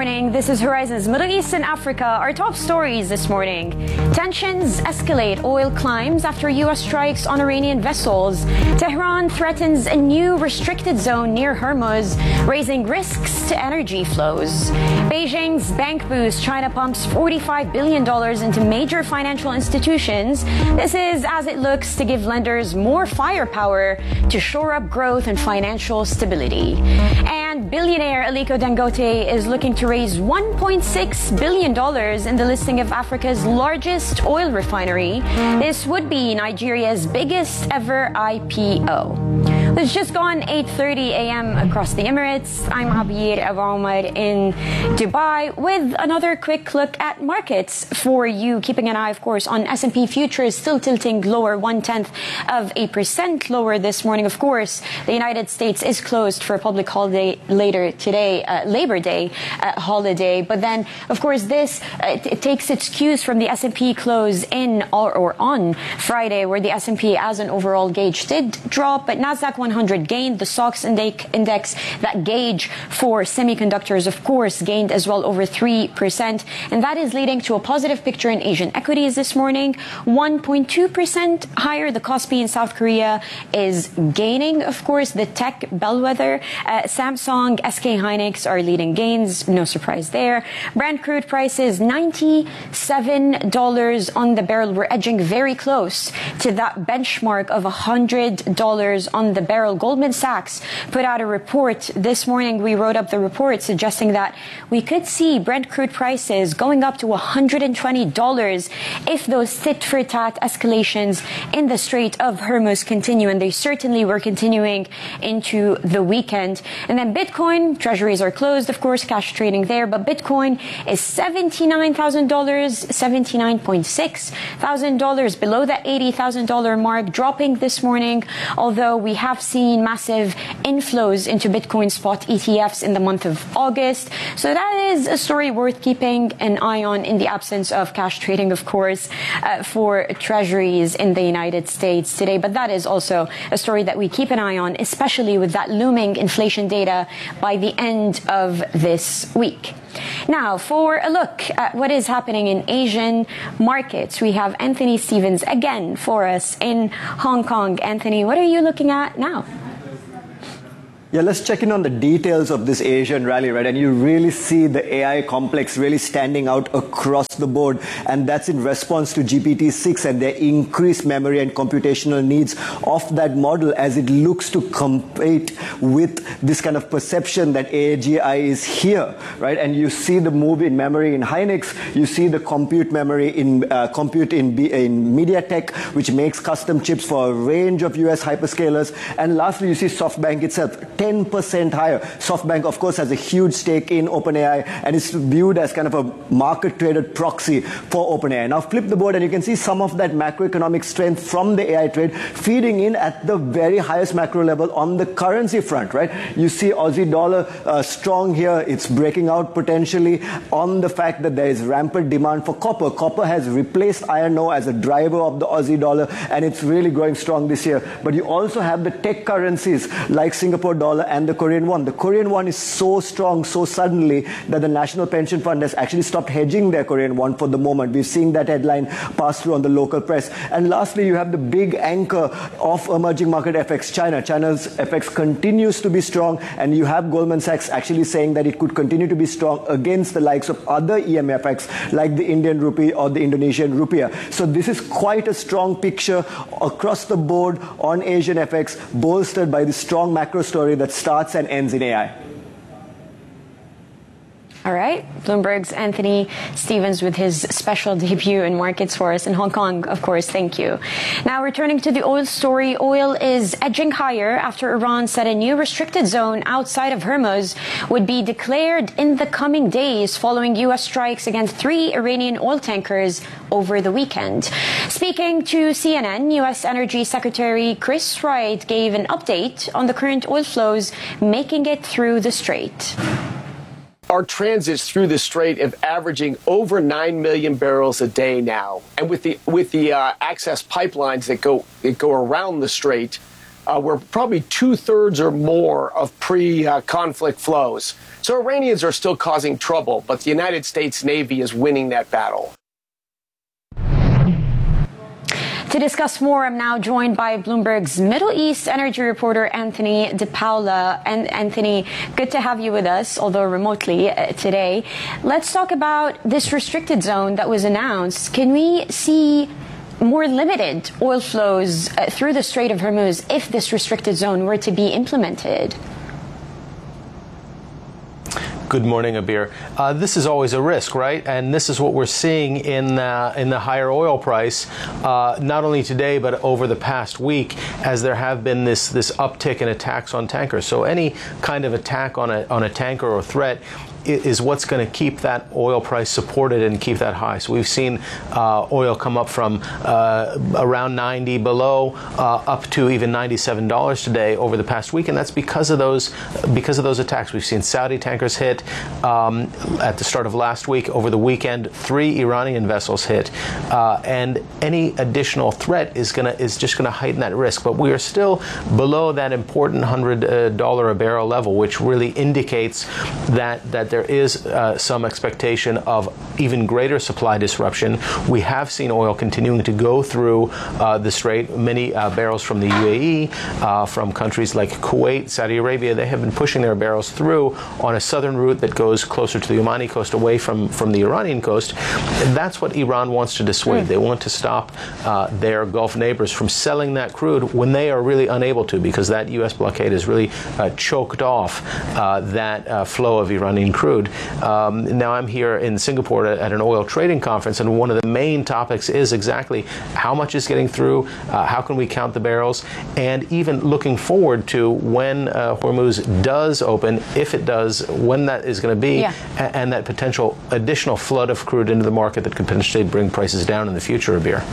morning. This is Horizon's Middle East and Africa. Our top stories this morning. Tensions escalate. Oil climbs after U.S. strikes on Iranian vessels. Tehran threatens a new restricted zone near Hormuz, raising risks to energy flows. Beijing's bank boost. China pumps $45 billion into major financial institutions. This is as it looks to give lenders more firepower to shore up growth and financial stability. And billionaire Aliko Dangote is looking to raise $1.6 billion in the listing of Africa's largest oil refinery. This would be Nigeria's biggest ever IPO. It's just gone 8:30 a.m. across the Emirates. I'm Abir Abu Omar in Dubai with another quick look at markets for you. Keeping an eye, of course, on S&P futures still tilting lower 0.1% lower this morning. Of course, the United States is closed for a public holiday later today, Labor Day holiday. But then, of course, this it takes its cues from the S&P close in or on Friday, where the S&P as an overall gauge did drop, but Nasdaq 100 gained. The SOX index, that gauge for semiconductors, of course, gained as well over 3%. And that is leading to a positive picture in Asian equities this morning. 1.2% higher. The Kospi in South Korea is gaining. Of course, the tech bellwether, Samsung, SK Hynix are leading gains. No surprise there. Brent crude prices, $97 on the barrel. We're edging very close to that benchmark of $100 on the barrel. Goldman Sachs put out a report this morning. We wrote up the report suggesting that we could see Brent crude prices going up to $120 if those tit-for-tat escalations in the Strait of Hormuz continue, and they certainly were continuing into the weekend. And then Bitcoin, treasuries are closed, of course, cash trading there, but Bitcoin is $79,000, $79,600 below that $80,000 mark, dropping this morning, although we have seen massive inflows into Bitcoin spot ETFs in the month of August. So that is a story worth keeping an eye on in the absence of cash trading, of course, for treasuries in the United States today. But that is also a story that we keep an eye on, especially with that looming inflation data by the end of this week. Now, for a look at what is happening in Asian markets, we have Anthony Stevens again for us in Hong Kong. Anthony, what are you looking at now? Yeah, let's check in on the details of this Asian rally, right? And you really see the AI complex really standing out across the board. And that's in response to GPT-6 and their increased memory and computational needs of that model as it looks to compete with this kind of perception that AGI is here, right? And you see the move in memory in Hynix. You see the compute memory in MediaTek, which makes custom chips for a range of US hyperscalers. And lastly, you see SoftBank itself, 10% higher. SoftBank, of course, has a huge stake in OpenAI and is viewed as kind of a market-traded proxy for OpenAI. Now flip the board and you can see some of that macroeconomic strength from the AI trade feeding in at the very highest macro level on the currency front, right? You see Aussie dollar strong here. It's breaking out potentially on the fact that there is rampant demand for copper. Copper has replaced iron ore as a driver of the Aussie dollar, and it's really growing strong this year. But you also have the tech currencies like Singapore dollar and the Korean won. The Korean won is so strong so suddenly that the National Pension Fund has actually stopped hedging their Korean won for the moment. We're seeing that headline pass through on the local press. And lastly, you have the big anchor of emerging market FX, China. China's FX continues to be strong, and you have Goldman Sachs actually saying that it could continue to be strong against the likes of other EMFX like the Indian rupee or the Indonesian rupiah. So this is quite a strong picture across the board on Asian FX, bolstered by the strong macro story that starts and ends in AI. All right. Bloomberg's Anthony Stevens with his special debut in markets for us in Hong Kong, of course. Thank you. Now, returning to the oil story, oil is edging higher after Iran said a new restricted zone outside of Hormuz would be declared in the coming days following U.S. strikes against 3 Iranian oil tankers over the weekend. Speaking to CNN, U.S. Energy Secretary Chris Wright gave an update on the current oil flows making it through the strait. Our transits through the strait are averaging over 9 million barrels a day now, and with the access pipelines that go around the strait, were probably 2/3 or more of pre-conflict flows. So Iranians are still causing trouble, but the United States Navy is winning that battle. To discuss more, I'm now joined by Bloomberg's Middle East energy reporter, Anthony DePaola. And Anthony, good to have you with us, although remotely today. Let's talk about this restricted zone that was announced. Can we see more limited oil flows through the Strait of Hormuz if this restricted zone were to be implemented? Good morning, Abir. This is always a risk, right? And this is what we're seeing in the higher oil price, not only today but over the past week, as there have been this uptick in attacks on tankers. So any kind of attack on a tanker or threat is what's going to keep that oil price supported and keep that high. So we've seen oil come up from around 90 below up to even $97 today over the past week, and that's because of those attacks. We've seen Saudi tankers hit at the start of last week. Over the weekend, 3 Iranian vessels hit, and any additional threat is just going to heighten that risk. But we are still below that important $100 a barrel level, which really indicates that there is some expectation of even greater supply disruption. We have seen oil continuing to go through the Strait. Many barrels from the UAE, from countries like Kuwait, Saudi Arabia, they have been pushing their barrels through on a southern route that goes closer to the Omani coast, away from the Iranian coast. And that's what Iran wants to dissuade. They want to stop their Gulf neighbors from selling that crude when they are really unable to, because that U.S. blockade has really choked off that flow of Iranian crude. Now I'm here in Singapore at an oil trading conference, and one of the main topics is exactly how much is getting through, how can we count the barrels, and even looking forward to when Hormuz does open, if it does, when that is going to be, and that potential additional flood of crude into the market that could potentially bring prices down in the future, Abir.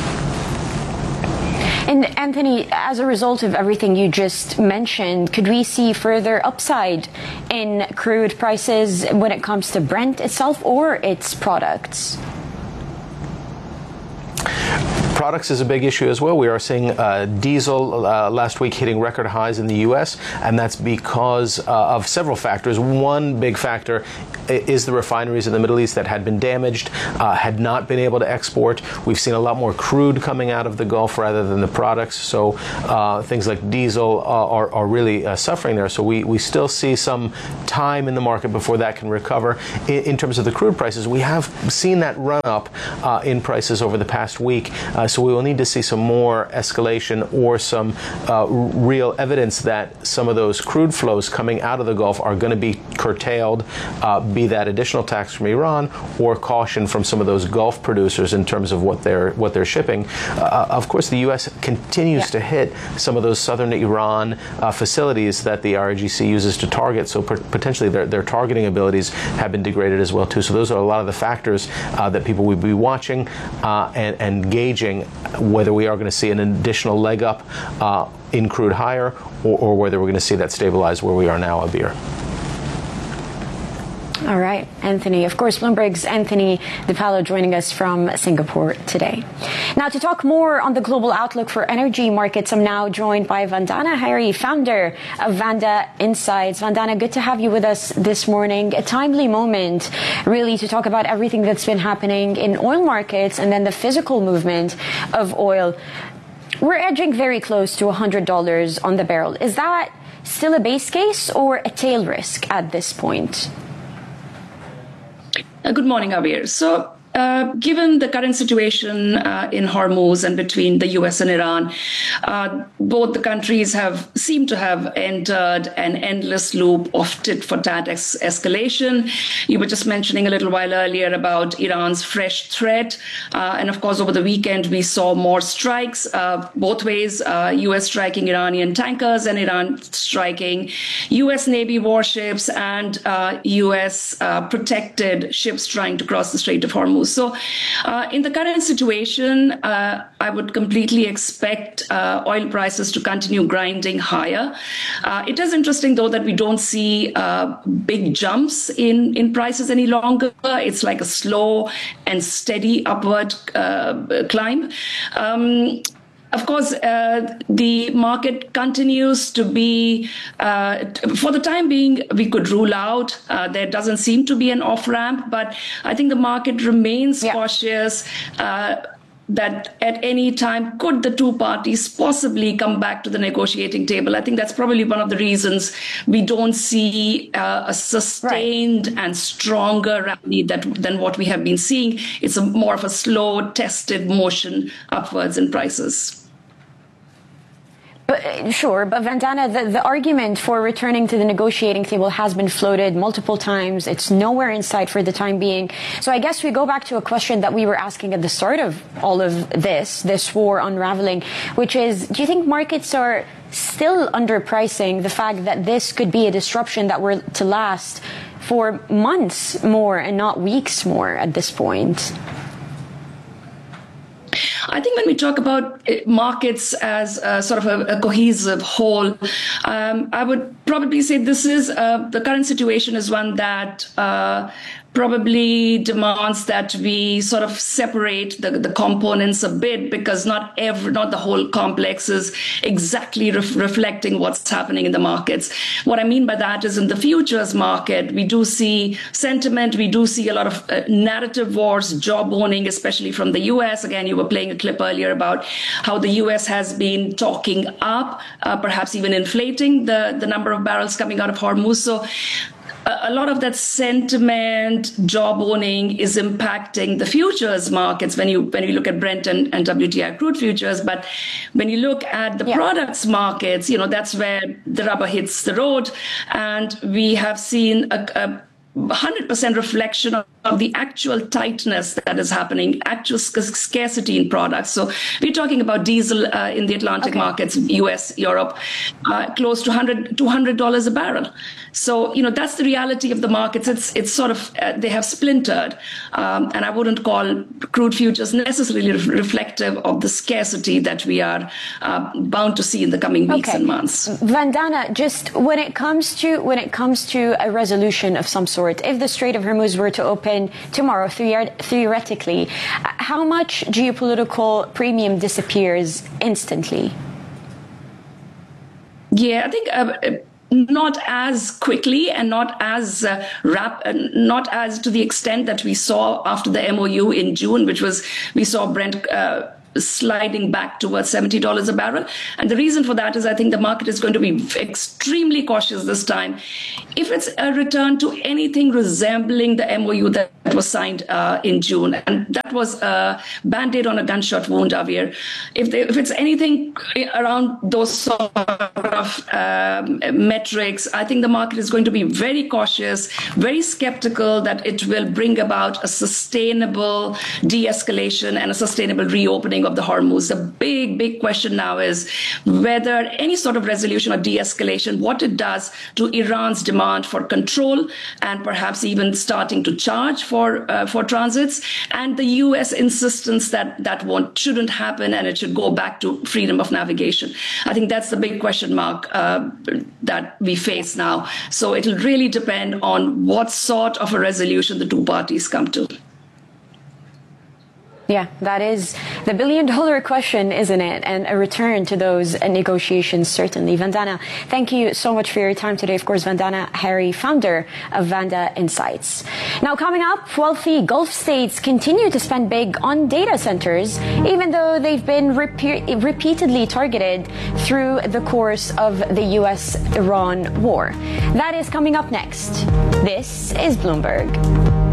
And Anthony, as a result of everything you just mentioned, could we see further upside in crude prices when it comes to Brent itself or its products? Products is a big issue as well. We are seeing diesel last week hitting record highs in the U.S., and that's because of several factors. One big factor is the refineries in the Middle East that had been damaged, had not been able to export. We've seen a lot more crude coming out of the Gulf rather than the products, so things like diesel are really suffering there. So we still see some time in the market before that can recover. In terms of the crude prices, we have seen that run up in prices over the past week. So we will need to see some more escalation or some real evidence that some of those crude flows coming out of the Gulf are going to be curtailed, be that additional tax from Iran or caution from some of those Gulf producers in terms of what they're shipping. Of course, the U.S. continues to hit some of those southern Iran facilities that the RIGC uses to target. So potentially their targeting abilities have been degraded as well too. So those are a lot of the factors that people will be watching and gauging whether we are going to see an additional leg up in crude higher or whether we're going to see that stabilize where we are now, Abir. All right, Anthony. Of course, Bloomberg's Anthony DePaola joining us from Singapore today. Now, to talk more on the global outlook for energy markets, I'm now joined by Vandana Hari, founder of Vanda Insights. Vandana, good to have you with us this morning. A timely moment, really, to talk about everything that's been happening in oil markets and then the physical movement of oil. We're edging very close to $100 on the barrel. Is that still a base case or a tail risk at this point? Good morning, Abir. So, given the current situation in Hormuz and between the U.S. and Iran, both the countries seem to have entered an endless loop of tit-for-tat escalation. You were just mentioning a little while earlier about Iran's fresh threat. And of course, over the weekend, we saw more strikes both ways, U.S. striking Iranian tankers and Iran striking U.S. Navy warships and U.S. protected ships trying to cross the Strait of Hormuz. So in the current situation, I would completely expect oil prices to continue grinding higher. It is interesting, though, that we don't see big jumps in prices any longer. It's like a slow and steady upward climb. of course, the market continues to be, for the time being, we could rule out, there doesn't seem to be an off-ramp, but I think the market remains cautious that at any time, could the two parties possibly come back to the negotiating table? I think that's probably one of the reasons we don't see a sustained and stronger rally than what we have been seeing. It's more of a slow, tested motion upwards in prices. But Vandana, the argument for returning to the negotiating table has been floated multiple times. It's nowhere in sight for the time being. So I guess we go back to a question that we were asking at the start of all of this war unraveling, which is, do you think markets are still underpricing the fact that this could be a disruption that were to last for months more and not weeks more at this point? I think when we talk about markets as sort of a cohesive whole, I would probably say this is the current situation is one that probably demands that we sort of separate the components a bit, because not the whole complex is exactly reflecting what's happening in the markets. What I mean by that is in the futures market, we do see sentiment, we do see a lot of narrative wars, job owning, especially from the US. Again, you were playing a clip earlier about how the US has been talking up, perhaps even inflating the number of barrels coming out of Hormuz. So a lot of that sentiment, job owning, is impacting the futures markets when you look at Brent and WTI crude futures. But when you look at the products markets, that's where the rubber hits the road. And we have seen a 100% reflection of the actual tightness that is happening, actual scarcity in products. So we're talking about diesel in the Atlantic markets, US, Europe, close to $200 a barrel. So, that's the reality of the markets. It's sort of, they have splintered. And I wouldn't call crude futures necessarily reflective of the scarcity that we are bound to see in the coming weeks and months. Vandana, just when it comes to a resolution of some sort, if the Strait of Hormuz were to open tomorrow, theoretically, how much geopolitical premium disappears instantly? Yeah, I think not as quickly and not as not as to the extent that we saw after the MOU in June, which was we saw Brent sliding back towards $70 a barrel. And the reason for that is I think the market is going to be extremely cautious this time. If it's a return to anything resembling the MOU that was signed in June, and that was a Band-Aid on a gunshot wound, Javier. If it's anything around those sort of metrics, I think the market is going to be very cautious, very skeptical that it will bring about a sustainable de-escalation and a sustainable reopening of the Hormuz. The big question now is whether any sort of resolution or de-escalation, what it does to Iran's demand for control and perhaps even starting to charge for transits, and the U.S. insistence that shouldn't happen and it should go back to freedom of navigation. I think that's the big question mark that we face now. So it'll really depend on what sort of a resolution the two parties come to. Yeah, that is the billion-dollar question, isn't it? And a return to those negotiations, certainly. Vandana, thank you so much for your time today. Of course, Vandana Hari, founder of Vanda Insights. Now, coming up, wealthy Gulf states continue to spend big on data centers, even though they've been repeatedly targeted through the course of the U.S.-Iran war. That is coming up next. This is Bloomberg.